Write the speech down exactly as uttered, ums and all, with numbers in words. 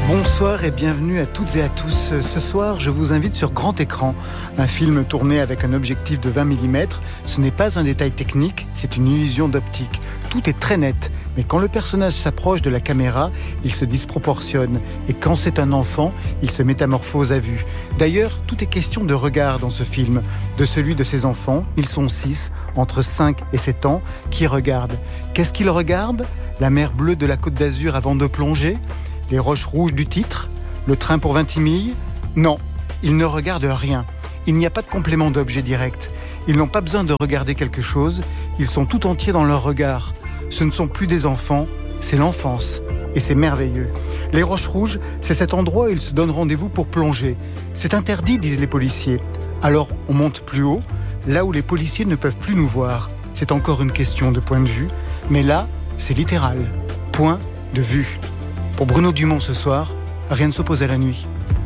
Bonsoir et bienvenue à toutes et à tous. Ce soir, je vous invite sur grand écran. Un film tourné avec un objectif de vingt millimètres. Ce n'est pas un détail technique, c'est une illusion d'optique. Tout est très net. Mais quand le personnage s'approche de la caméra, il se disproportionne. Et quand c'est un enfant, il se métamorphose à vue. D'ailleurs, tout est question de regard dans ce film. De celui de ses enfants, ils sont six, entre cinq et sept ans, qui regardent. Qu'est-ce qu'ils regardent ? La mer bleue de la Côte d'Azur avant de plonger ? Les roches rouges du titre ? Le train pour Vintimille ? Non, ils ne regardent rien. Il n'y a pas de complément d'objet direct. Ils n'ont pas besoin de regarder quelque chose. Ils sont tout entiers dans leur regard. Ce ne sont plus des enfants, c'est l'enfance. Et c'est merveilleux. Les roches rouges, c'est cet endroit où ils se donnent rendez-vous pour plonger. C'est interdit, disent les policiers. Alors on monte plus haut, là où les policiers ne peuvent plus nous voir. C'est encore une question de point de vue. Mais là, c'est littéral. Point de vue. Pour Bruno Dumont ce soir, rien ne s'oppose à la nuit.